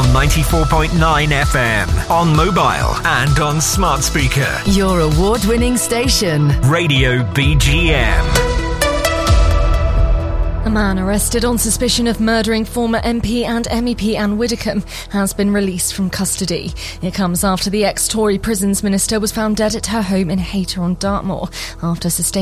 on 94.9 FM, on mobile and on smart speaker. Your award-winning station. Radio BGM. A man arrested on suspicion of murdering former MP and MEP Anne Widdecombe has been released from custody. It comes after the ex-Tory Prisons Minister was found dead at her home in Hayter on Dartmoor after sustaining